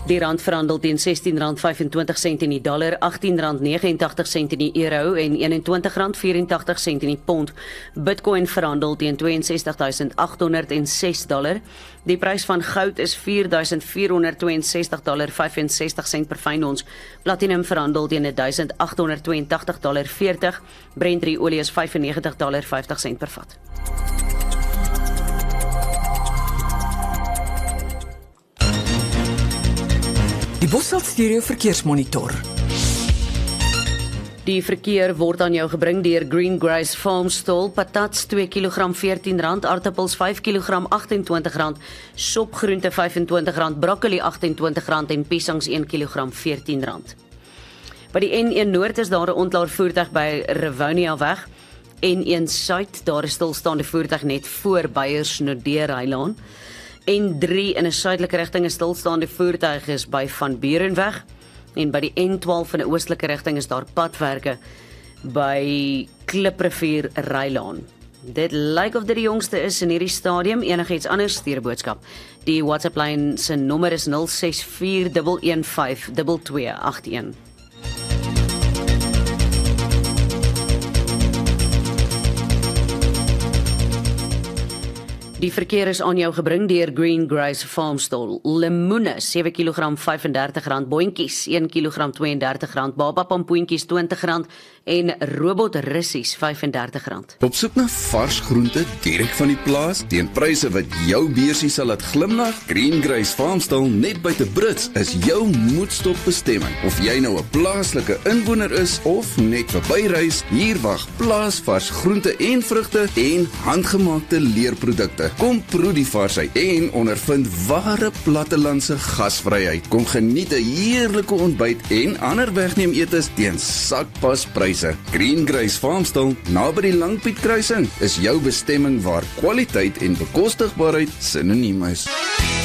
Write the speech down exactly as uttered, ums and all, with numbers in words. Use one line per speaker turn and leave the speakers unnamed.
Die rand verhandel teen sestien rand vyfentwintig sent in die dollar, agttien rand neges en agt sent in die euro en eenentwintig rand vyf en agt sent in die pond. Bitcoin verhandel teen ses twee ses duisend agt honderd en ses dollar. Die prys van goud is vier duisend vier honderd ses twee dollar vyfensestig sent per fyn ons. Platinum verhandel teen duisend agt honderd twee agt dollar veertig. Brent olie is vyfennegentig dollar vyftig sent per vat.
Die Bosveld Stereo Verkeersmonitor.
Die verkeer word aan jou gebring deur Green Grace Farm Stall, patats twee kilogram veertien rand, aartappels vyf kilogram agt en twintig rand, sopgroente vyf en twintig rand, broccoli agt en twintig rand en piesangs een kilogram veertien rand. By die N een Noord is daar 'n ontlaar voertuig by Rivonia weg. N een Suid, daar is stilstaande voertuig net voor Beyers Nodeerhylaan. N drie in 'n suidelike rigting is stilstaande voertuig is by Van Burenweg. En by die N twaalf in 'n oostelike rigting is daar padwerke by Kliprivier Rylaan. Dit lyk of dit die jongste is in hierdie stadium. Enigiets anders, stuur 'n boodskap. Die WhatsApp lyn se nommer is nul ses vier een een vyf twee twee agt een. Die verkeer is aan jou gebring deur Green Grace Farm Stall. Lemoene sewe kilogram vyf en dertig rand, boontjies een kilogram twee en dertig rand, baba pampoentjies twintig rand en robot rissies vyf en dertig rand.
Op soek na vars groente direk van die plaas teen pryse wat jou beursie sal laat glimlag? Green Grace Farm Stall net buite Brits is jou moedstop bestemming. Of jy nou 'n plaaslike inwoner is of net verbyreis, hier wag plaasvars groente en vrugte en handgemaakte leerprodukte. Kom proe die varsheid en ondervind ware plattelandse gasvryheid. Kom geniet 'n heerlike ontbyt en ander wegneem etes teen sakpas pryse. Green Grace Farm Stall naby die Langpiet kruising is jou bestemming waar kwaliteit en bekostigbaarheid sinoniem is.